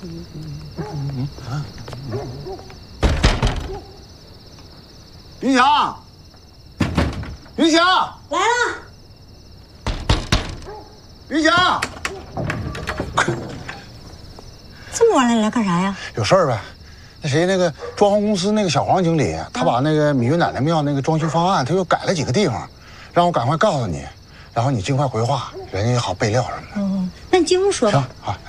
云霞，云霞来了。 云霞， 这么晚了，你来干啥呀？ 有事儿呗？那谁，那个装潢公司那个小黄经理，他把那个芈月奶奶庙那个装修方案，他又改了几个地方，让我赶快告诉你，然后你尽快回话，人家也好备料什么的。 哦，那你进屋说吧。 行啊。